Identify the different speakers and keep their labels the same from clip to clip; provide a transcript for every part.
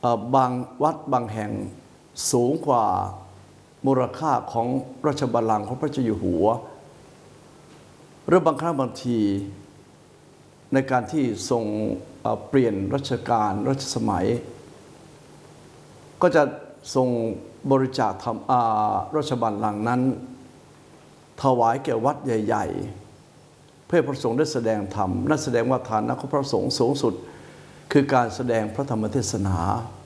Speaker 1: บางวัดบางแห่งสูงกว่ามูลค่าของราชบัลลังก์ของพระเจ้าอยู่หัวหรือบางครั้งบางทีในการที่ทรงเปลี่ยนรัชกาลรัชสมัยก็จะทรงบริจาคทำราชบัลลังก์นั้นถวายแก่วัดใหญ่ๆเพื่อพระสงฆ์ได้แสดงธรรมนั่นแสดงว่าฐานะของพระสงฆ์สูงสุดคือการแสดงพระธรรมเทศนา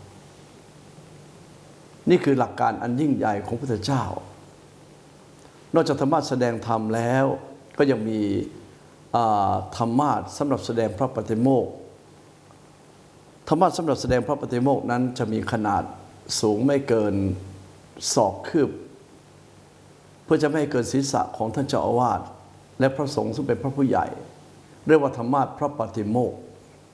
Speaker 1: นี่คือหลักการอันยิ่งใหญ่ของพระพุทธเจ้านอกจากธรรมะแสดงธรรมแล้วก็ยังมีธรรมะสำหรับแสดงพระปฏิโมกข์ธรรมะสำหรับแสดงพระปฏิโมกข์นั้นจะมีขนาดสูงไม่เกินศอกคืบเพื่อจะไม่ให้เกินศีรษะของท่านเจ้าอาวาสและพระสงฆ์ซึ่งเป็นพระผู้ใหญ่เรียกว่าธรรมะพระปฏิโมกข์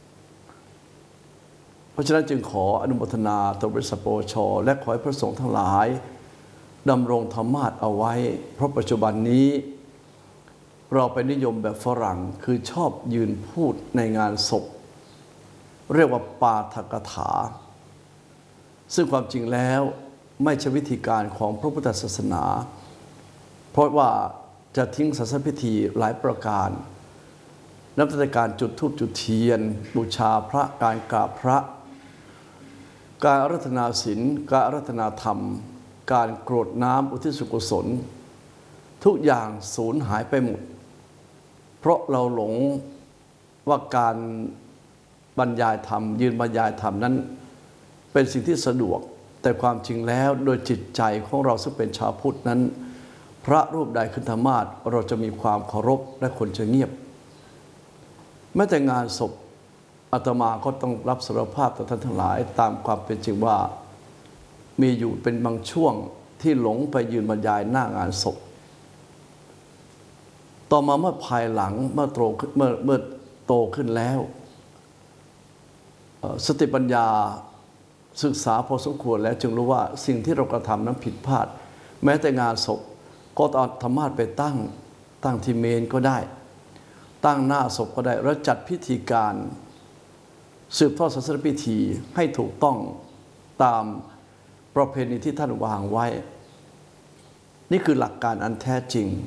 Speaker 1: เพราะฉะนั้นจึงขออนุโมทนาต่อบริษัทปวช.และขอให้พระสงฆ์ทั้งหลายดำรงธรรมะเอาไว้เพราะปัจจุบันนี้เราไปนิยมแบบฝรั่งคือชอบยืนพูดในงานศพเรียกว่าปาฐกถาซึ่งความจริงแล้วไม่ใช่วิธีการของพระพุทธศาสนาเพราะว่าจะทิ้งศาสนพิธีหลายประการนับตั้งแต่การจุดธูปจุดเทียนบูชาพระการกราบพระการอาราธนาศีลการอาราธนาธรรมการกรวดน้ำอุทิศส่วนกุศลทุกอย่างสูญหายไปหมดเพราะเราหลงว่าการบรรยายธรรมยืนบรรยายธรรมนั้นเป็นสิ่งที่สะดวกแต่ความจริงแล้วโดยจิตใจของเราซึ่งเป็นชาวพุทธนั้นพระรูปใดขึ้นธรรมาสน์เราจะมีความเคารพและคนจะเงียบแม้แต่งานศพอาตมาก็ต้องรับสารภาพต่อท่านทั้งหลายตามความเป็นจริงว่ามีอยู่เป็นบางช่วงที่หลงไปยืนบรรยายหน้างานศพต่อมาเมื่อภายหลังเมื่อโตขึ้นแล้วสติปัญญาศึกษาพอสมควรแล้วจึงรู้ว่าสิ่งที่เรากระทำนั้นผิดพลาดแม้แต่งานศพก็เอาธรรมาสน์ไปตั้งที่เมนก็ได้ตั้งหน้าศพก็ได้แล้วจัดพิธีการสืบทอดศาสนพิธีให้ถูกต้องตามประเพณีที่ท่านวางไว้นี่คือหลักการอันแท้จริง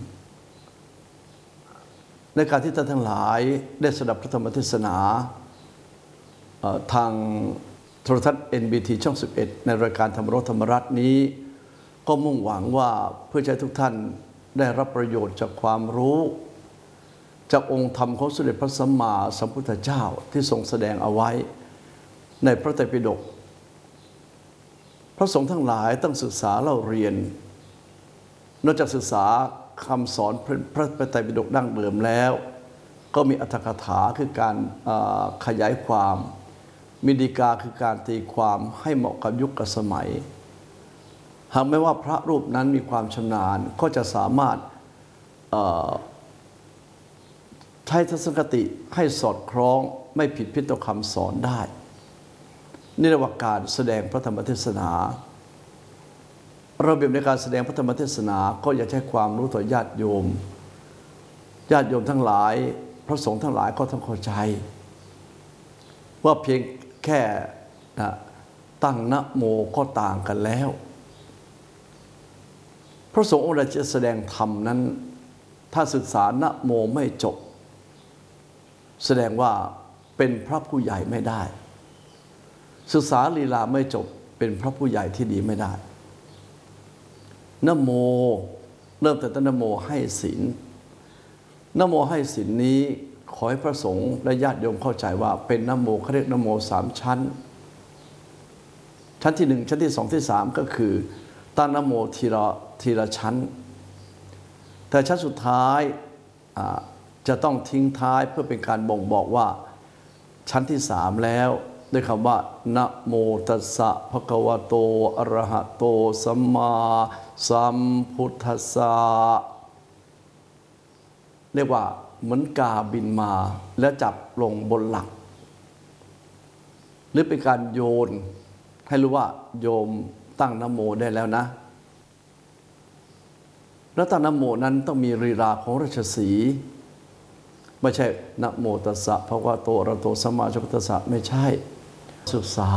Speaker 1: ในการที่ท่านทั้งหลายได้สดับพระธรรมเทศนาทางโทรทัศน์ NBT ช่อง 11ในรายการธรรมรสธรรมรัตน์นี้ก็มุ่งหวังว่าเพื่อให้ทุกท่านได้รับประโยชน์จากความรู้จากองค์ธรรมของสมเด็จพระสัมมาสัมพุทธเจ้าที่ทรงแสดงเอาไว้ในพระไตรปิฎกพระสงฆ์ทั้งหลายต้องศึกษาเล่าเรียนนอกจากศึกษาคำสอนพระไตรปิฎกดั้งเดิมแล้วก็มีอรรถกถาคือการขยายความมีฎีกาคือการตีความให้เหมาะกับยุคกับสมัยหากไม่ว่าพระรูปนั้นมีความชำนาญก็จะสามารถใช้ทัศนคติให้สอดคล้องไม่ผิดพิษต่อคำสอนได้นี่เรียกว่าการแสดงพระธรรมเทศนาระเบียบในการแสดงพระธรรมเทศนาก็อยากให้ความรู้ต่อญาติโยมทั้งหลายพระสงฆ์ทั้งหลายก็ต้องเข้าใจว่าเพียงแค่ตั้งนะโมก็ต่างกันแล้วพระสงฆ์องค์ใดจะแสดงธรรมนั้นถ้าศึกษานะโมไม่จบแสดงว่าเป็นพระผู้ใหญ่ไม่ได้ศึกษาลีลาไม่จบเป็นพระผู้ใหญ่ที่ดีไม่ได้นะโมเริ่มแต่ต้นนะโมให้ศีลนะโมให้ศีลนี้ขอให้พระสงฆ์และญาติโยมเข้าใจว่าเป็นนะโมเขาเรียกนะโม3ชั้นชั้นที่1ชั้นที่2ที่3ก็คือตั้งนะโมทีละชั้นแต่ชั้นสุดท้ายจะต้องทิ้งท้ายเพื่อเป็นการบ่งบอกว่าชั้นที่3แล้วด้วยคำว่านะโมตัสสะภะคะวะโตอะระหะโตสัมมาสัมพุทธัสสะเรียกว่าเหมือนกาบินมาแล้วจับลงบนหลักหรือเป็นการโยนให้รู้ว่าโยมตั้งนะโมได้แล้วนะแล้วตั้งนะโมนั้นต้องมีลีลาของราชสีห์ไม่ใช่นะโมตัสสะภะคะวะโตอะระหะโตสัมมาสัมพุทธัสสะไม่ใช่ศึกษา